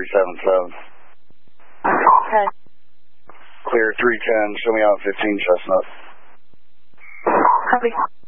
377. Okay. Clear 310, show me out 15 Chestnut. Copy.